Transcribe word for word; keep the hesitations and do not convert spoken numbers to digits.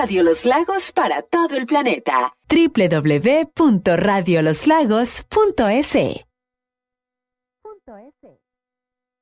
Radio Los Lagos para todo el planeta. doble u doble u doble u punto radio los lagos punto es.